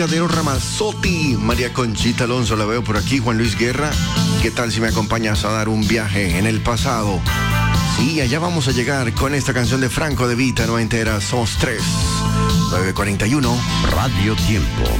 Cadero Ramazzotti, María Conchita Alonso, la veo por aquí, Juan Luis Guerra. ¿Qué tal si me acompañas a dar un viaje en el pasado? Sí, allá vamos a llegar con esta canción de Franco De Vita, no entera, somos tres. 9:41. Radio Tiempo.